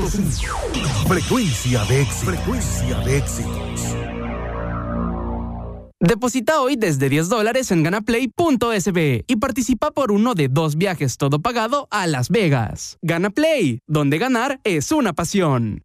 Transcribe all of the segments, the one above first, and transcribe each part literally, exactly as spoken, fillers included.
cinco. Frecuencia de éxitos. Frecuencia de éxitos. Deposita hoy desde diez dólares en ganaplay punto es be y participa por uno de dos viajes todo pagado a Las Vegas. Ganaplay, donde ganar es una pasión.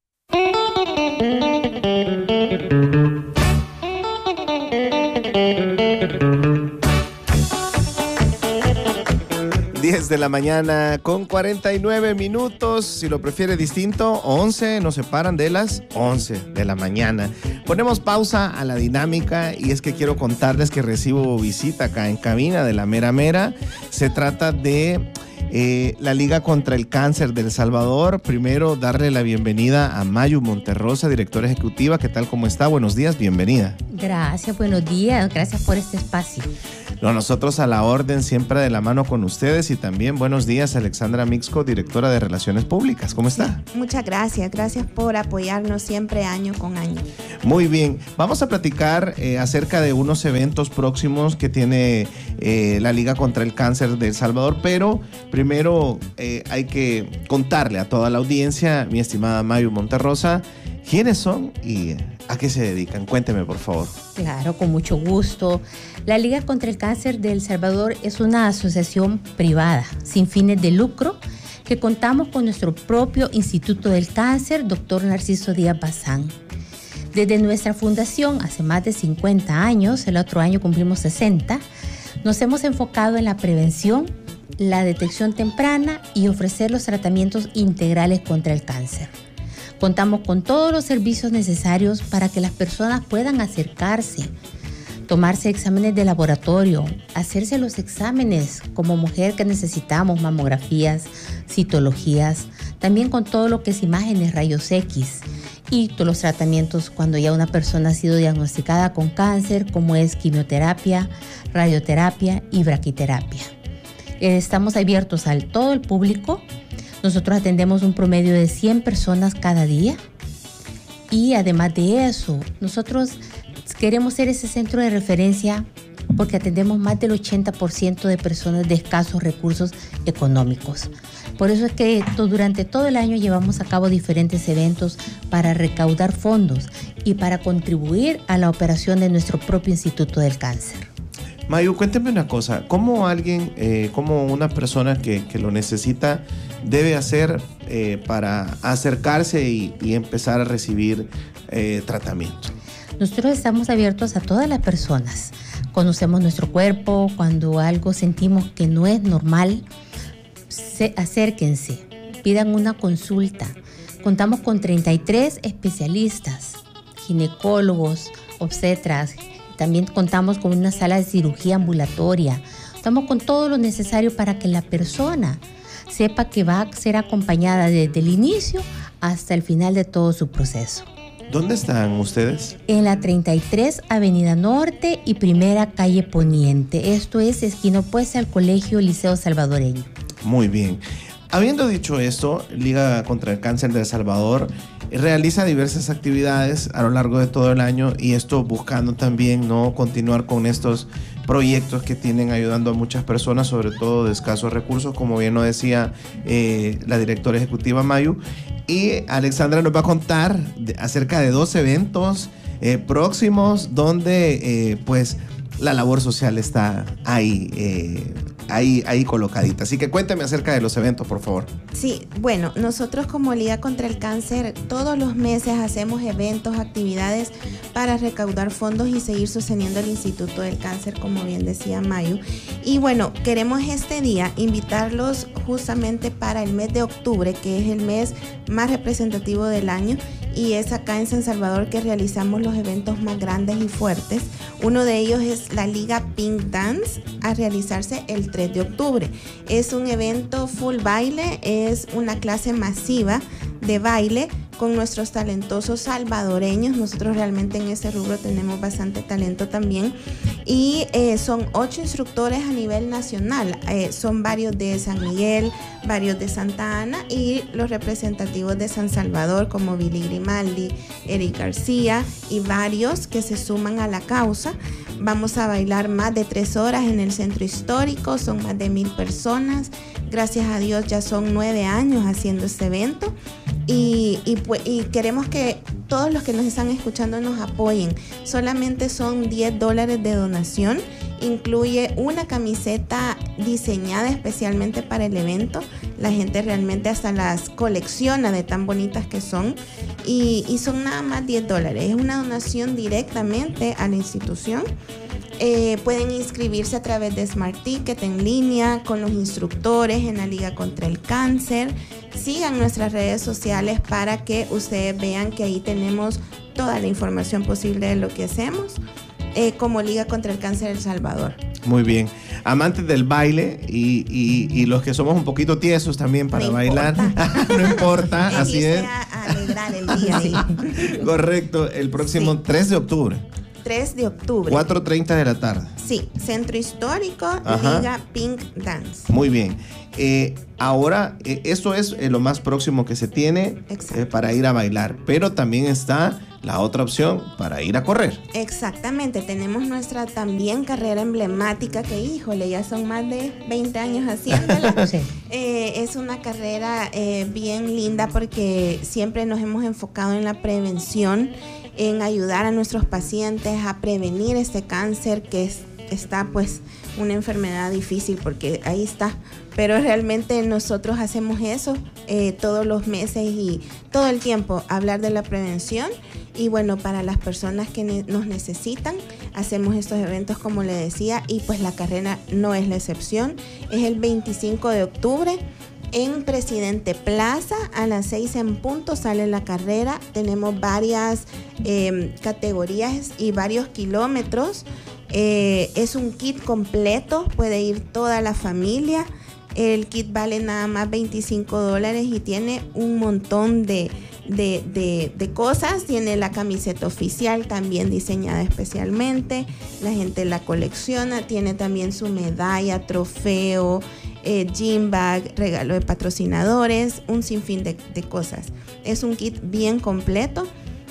diez de la mañana con cuarenta y nueve minutos, si lo prefiere distinto, once, nos separan de las once de la mañana. Ponemos pausa a la dinámica y es que quiero contarles que recibo visita acá en cabina de la Mera Mera. Se trata de eh, la Liga contra el Cáncer de El Salvador. Primero, darle la bienvenida a Mayu Monterrosa, directora ejecutiva. ¿Qué tal? ¿Cómo está? Buenos días, bienvenida. Gracias, buenos días, gracias por este espacio. No, nosotros a la orden, siempre de la mano con ustedes. Y también buenos días, Alexandra Mixco, directora de Relaciones Públicas. ¿Cómo está? Sí, muchas gracias, gracias por apoyarnos siempre año con año. Muy bien, vamos a platicar eh, acerca de unos eventos próximos que tiene eh, la Liga contra el Cáncer de El Salvador, pero primero eh, hay que contarle a toda la audiencia, mi estimada Mayu Monterrosa, quiénes son y a qué se dedican. Cuénteme, por favor. Claro, con mucho gusto. La Liga contra el Cáncer de El Salvador es una asociación privada, sin fines de lucro, que contamos con nuestro propio Instituto del Cáncer, doctor Narciso Díaz Bazán. Desde nuestra fundación, hace más de cincuenta años, el otro año cumplimos sesenta, nos hemos enfocado en la prevención, la detección temprana y ofrecer los tratamientos integrales contra el cáncer. Contamos con todos los servicios necesarios para que las personas puedan acercarse, tomarse exámenes de laboratorio, hacerse los exámenes como mujer que necesitamos, mamografías, citologías, también con todo lo que es imágenes, rayos X y todos los tratamientos cuando ya una persona ha sido diagnosticada con cáncer, como es quimioterapia, radioterapia y braquiterapia. Estamos abiertos a todo el público. Nosotros atendemos un promedio de cien personas cada día y además de eso, nosotros queremos ser ese centro de referencia porque atendemos más del ochenta por ciento de personas de escasos recursos económicos. Por eso es que durante todo el año llevamos a cabo diferentes eventos para recaudar fondos y para contribuir a la operación de nuestro propio Instituto del Cáncer. Mayu, cuénteme una cosa, ¿cómo alguien, eh, cómo una persona que, que lo necesita debe hacer eh, para acercarse y, y empezar a recibir eh, tratamiento? Nosotros estamos abiertos a todas las personas. Conocemos nuestro cuerpo, cuando algo sentimos que no es normal, se, acérquense, pidan una consulta. Contamos con treinta y tres especialistas, ginecólogos, obstetras. También contamos con una sala de cirugía ambulatoria. Estamos con todo lo necesario para que la persona sepa que va a ser acompañada desde el inicio hasta el final de todo su proceso. ¿Dónde están ustedes? En la treinta y tres Avenida Norte y Primera Calle Poniente. Esto es esquina opuesta al Colegio Liceo Salvadoreño. Muy bien. Habiendo dicho esto, Liga contra el Cáncer de El Salvador realiza diversas actividades a lo largo de todo el año y esto buscando también no continuar con estos proyectos que tienen ayudando a muchas personas, sobre todo de escasos recursos, como bien lo decía eh, la directora ejecutiva Mayu. Y Alexandra nos va a contar de, acerca de dos eventos eh, próximos donde eh, pues la labor social está ahí, eh, ahí, ahí colocadita. Así que cuéntame acerca de los eventos, por favor. Sí, bueno, nosotros como Liga contra el Cáncer todos los meses hacemos eventos, actividades para recaudar fondos y seguir sosteniendo el Instituto del Cáncer, como bien decía Mayu. Y bueno, queremos este día invitarlos justamente para el mes de octubre, que es el mes más representativo del año, y es acá en San Salvador que realizamos los eventos más grandes y fuertes. Uno de ellos es la Liga Pink Dance, a realizarse el tres de octubre. Es un evento full baile, es una clase masiva de baile con nuestros talentosos salvadoreños. Nosotros realmente en ese rubro tenemos bastante talento también. Y eh, son ocho instructores a nivel nacional. Eh, son varios de San Miguel, varios de Santa Ana y los representativos de San Salvador como Billy Grimaldi, Eric García y varios que se suman a la causa. Vamos a bailar más de tres horas en el centro histórico, son más de mil personas. Gracias a Dios ya son nueve años haciendo este evento. Y, y, pues, y queremos que todos los que nos están escuchando nos apoyen. Solamente son diez dólares de donación. Incluye una camiseta diseñada especialmente para el evento. La gente realmente hasta las colecciona de tan bonitas que son. Y, y son nada más diez dólares. Es una donación directamente a la institución. Eh, pueden inscribirse a través de Smart Ticket en línea, con los instructores en la Liga contra el Cáncer. Sigan nuestras redes sociales para que ustedes vean que ahí tenemos toda la información posible de lo que hacemos eh, como Liga contra el Cáncer El Salvador. Muy bien. Amantes del baile y, y, y los que somos un poquito tiesos también para no bailar. No importa, así es. A, a alegrar el día. Sí. Correcto, el próximo sí. tres de octubre. tres de octubre. cuatro treinta de la tarde. Sí, Centro Histórico, Ajá. Liga Pink Dance. Muy bien. Eh, ahora, eh, esto es eh, lo más próximo que se tiene eh, para ir a bailar, pero también está la otra opción para ir a correr. Exactamente, tenemos nuestra también carrera emblemática que, híjole, ya son más de veinte años haciéndola. Sí. eh, es una carrera eh, bien linda porque siempre nos hemos enfocado en la prevención, en ayudar a nuestros pacientes a prevenir este cáncer que es, está pues una enfermedad difícil porque ahí está, pero realmente nosotros hacemos eso eh, todos los meses y todo el tiempo, hablar de la prevención. Y bueno, para las personas que ne- nos necesitan, hacemos estos eventos como le decía, y pues la carrera no es la excepción. Es el veinticinco de octubre en Presidente Plaza, a las seis en punto sale la carrera. Tenemos varias eh, categorías y varios kilómetros. Eh, es un kit completo, puede ir toda la familia. El kit vale nada más veinticinco dólares y tiene un montón de, de, de, de cosas. Tiene la camiseta oficial también diseñada especialmente. La gente la colecciona. Tiene también su medalla, trofeo, eh, gym bag, regalo de patrocinadores, un sinfín de, de cosas. Es un kit bien completo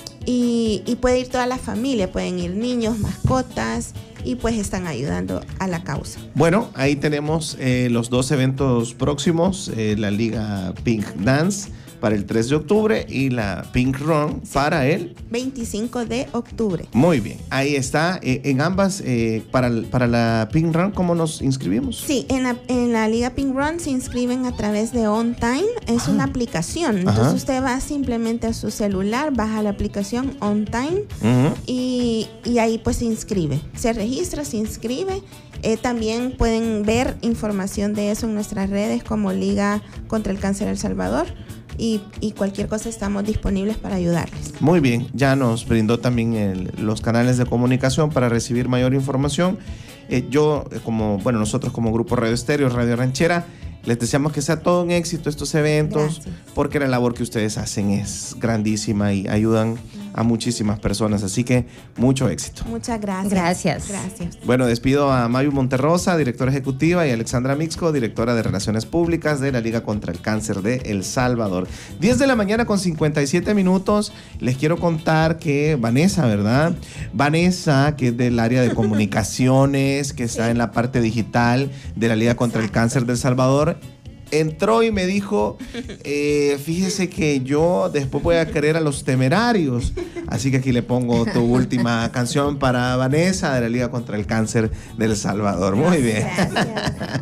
y, y puede ir toda la familia. Pueden ir niños, mascotas, y pues están ayudando a la causa. Bueno, ahí tenemos eh, los dos eventos próximos, eh, la Liga Pink Dance para el tres de octubre y la Pink Run sí. para el veinticinco de octubre. Muy bien, ahí está. Eh, en ambas, eh, para, para la Pink Run, ¿cómo nos inscribimos? Sí, en la, en la Liga Pink Run se inscriben a través de On Time. Es Ajá. una aplicación. Entonces Ajá. usted va simplemente a su celular, baja la aplicación On Time uh-huh. y, y ahí pues se inscribe. Se registra, se inscribe. Eh, también pueden ver información de eso en nuestras redes como Liga contra el Cáncer El Salvador. Y, y cualquier cosa estamos disponibles para ayudarles. Muy bien, ya nos brindó también el, los canales de comunicación para recibir mayor información. Eh, yo, eh, como, bueno, nosotros como Grupo Radio Estéreo, Radio Ranchera, les deseamos que sea todo un éxito estos eventos, Gracias. Porque la labor que ustedes hacen es grandísima y ayudan a muchísimas personas, así que mucho éxito. Muchas gracias. Gracias. Gracias. Bueno, despido a Mayu Monterrosa, directora ejecutiva, y Alexandra Mixco, directora de Relaciones Públicas de la Liga contra el Cáncer de El Salvador. diez de la mañana con cincuenta y siete minutos. Les quiero contar que Vanessa, ¿verdad? Vanessa, que es del área de comunicaciones, que está en la parte digital de la Liga contra el Cáncer de El Salvador, entró y me dijo, eh, fíjese que yo después voy a querer a Los Temerarios. Así que aquí le pongo tu última canción para Vanessa de la Liga contra el Cáncer de El Salvador. Muy bien. Gracias.